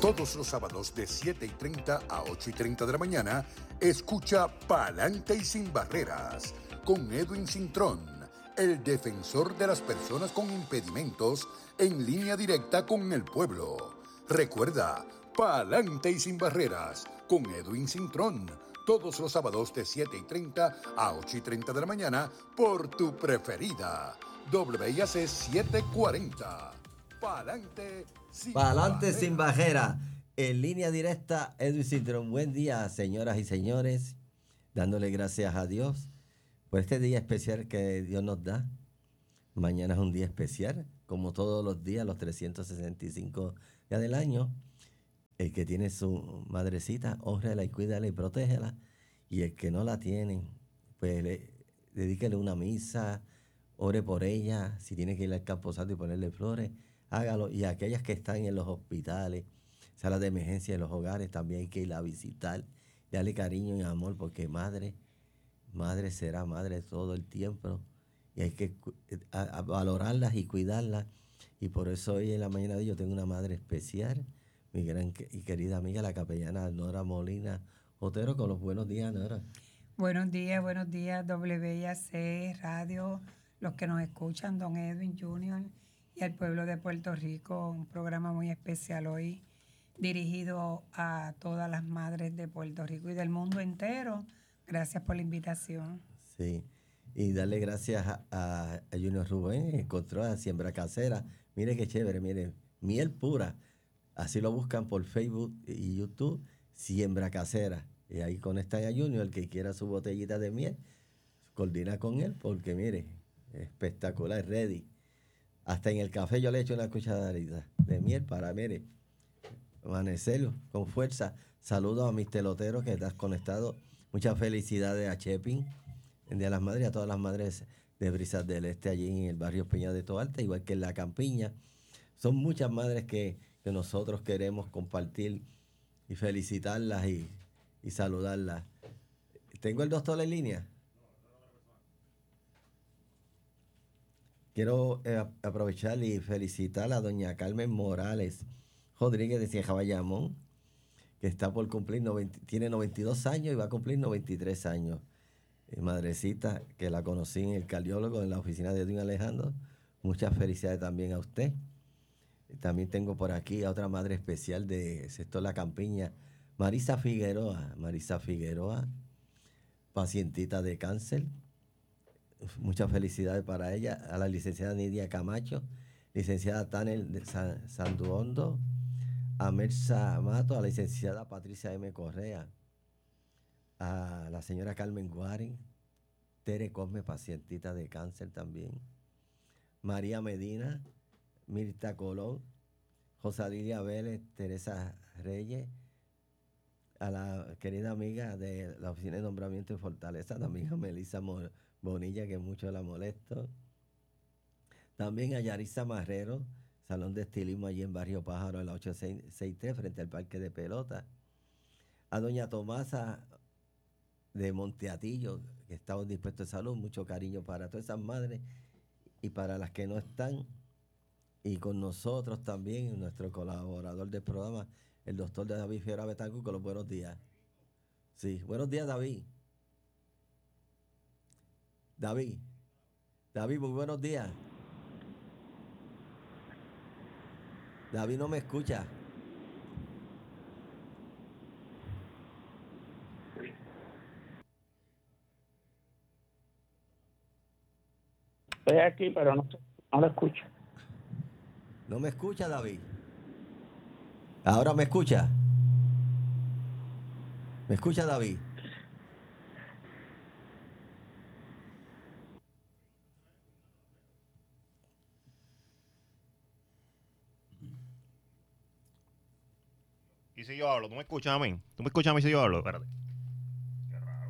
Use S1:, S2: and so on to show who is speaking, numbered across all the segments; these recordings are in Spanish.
S1: Todos los sábados de 7:30 a 8:30 de la mañana, escucha Pa'lante y Sin Barreras con Edwin Cintrón, el defensor de las personas con impedimentos, en línea directa con el pueblo. Recuerda, Pa'lante y Sin Barreras con Edwin Cintrón, todos los sábados de 7:30 a 8:30 de la mañana por tu preferida, WIAC 740.
S2: Pa'lante sin bajera. En línea directa, Edwin Cintrón. Buen día, señoras y señores. Dándole gracias a Dios por este día especial que Dios nos da. Mañana es un día especial, como todos los días, los 365 días del año. El que tiene su madrecita, hónrela y cuídala y protégela. Y el que no la tiene, pues dedíquele una misa, ore por ella. Si tiene que ir al camposanto y ponerle flores, hágalo. Y aquellas que están en los hospitales, salas de emergencia, en los hogares, también hay que ir a visitar, darle cariño y amor, porque madre será madre todo el tiempo. Y hay que valorarlas y cuidarlas. Y por eso hoy en la mañana de hoy yo tengo una madre especial, mi gran y querida amiga, la capellana Nora Molina Otero, con los buenos días, Nora.
S3: Buenos días, WIAC Radio, los que nos escuchan, don Edwin Jr. y al pueblo de Puerto Rico, un programa muy especial hoy dirigido a todas las madres de Puerto Rico y del mundo entero. Gracias por la invitación.
S2: Sí, y darle gracias a Junior Rubén, encontró a Siembra Casera. Mire qué chévere, mire, miel pura. Así lo buscan por Facebook y YouTube, Siembra Casera. Y ahí conectan a Junior, el que quiera su botellita de miel, coordina con él, porque mire, espectacular, ready. Hasta en el café yo le echo una cucharadita de miel para, mire, amanecerlo con fuerza. Saludos a mis teloteros que estás conectado. Muchas felicidades a Chepin, en Día de las Madres, y a todas las madres de Brisas del Este, allí en el barrio Peña de Toalta, igual que en La Campiña. Son muchas madres que nosotros queremos compartir y felicitarlas y saludarlas. ¿Tengo el doctor en línea? Quiero aprovechar y felicitar a doña Carmen Morales Rodríguez de Cieja Bayamón, que está por cumplir, tiene 92 años y va a cumplir 93 años. Madrecita, que la conocí en el cardiólogo en la oficina de Edwin Alejandro. Muchas felicidades también a usted. También tengo por aquí a otra madre especial de Sector La Campiña, Marisa Figueroa. Marisa Figueroa, pacientita de cáncer. Muchas felicidades para ella. A la licenciada Nidia Camacho, licenciada Tanel de Sanduondo, a Mersa Mato, a la licenciada Patricia M. Correa, a la señora Carmen Guarin, Tere Cosme, pacientita de cáncer también, María Medina, Mirta Colón, Josalilia Vélez, Teresa Reyes, a la querida amiga de la Oficina de Nombramiento y Fortaleza, la amiga Melissa Bonilla, que mucho la molesto. También a Yarisa Marrero, Salón de Estilismo allí en Barrio Pájaro, en la 863, frente al Parque de Pelota. A doña Tomasa de Monteatillo, que está dispuesto de salud, mucho cariño para todas esas madres y para las que no están. Y con nosotros también, nuestro colaborador del programa, el doctor David Figueroa Betancourt, con los buenos días. Sí, buenos días, David. David, muy buenos días. David no me escucha.
S4: Estoy aquí, pero no lo escucho.
S2: ¿No me escucha, David? ¿Ahora me escucha? ¿Me escucha, David?
S5: ¿Y si yo hablo? ¿Tú me escuchas a mí? ¿Tú me escuchas a mí si yo hablo? Espérate. Qué raro.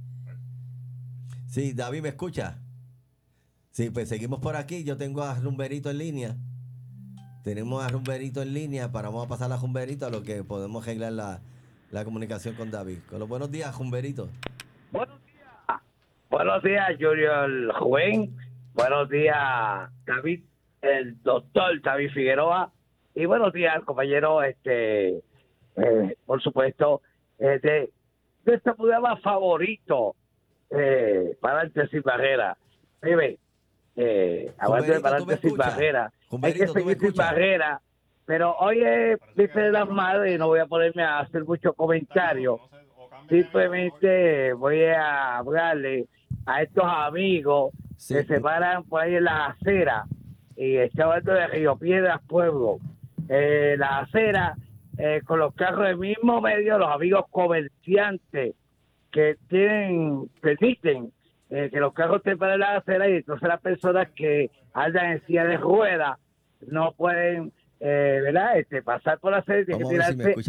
S2: Sí, David, ¿me escucha? Sí, pues seguimos por aquí. Yo tengo a Rumberito en línea. Tenemos a Rumberito en línea. Vamos a pasar a Rumberito a lo que podemos arreglar la comunicación con David. Con los buenos días, Rumberito.
S4: Buenos días. Buenos días, Junior Rubén. Buenos días, David, el doctor David Figueroa. Y buenos días, compañero, por supuesto, de este programa favorito, para antes sin barrera. Mire, hablando de para
S2: ¿tú me
S4: antes sin
S2: escuchas?
S4: barrera, hay que
S2: Humberito, ¿tú me
S4: seguir sin
S2: escuchas?
S4: barrera, pero hoy es Viernes de las Madres y no voy a ponerme a hacer muchos comentarios. Simplemente voy a hablarle a estos amigos
S2: Sí.
S4: que se paran por ahí en la acera, y está hablando de Río Piedras Pueblo, la acera, con los carros del mismo medio, los amigos comerciantes que permiten que los carros estén para la acera, y entonces las personas que andan en silla de ruedas no pueden, ¿verdad? Pasar por la acera y tienen
S2: Vamos
S4: que
S2: a ver si me
S4: tirarse
S2: escucha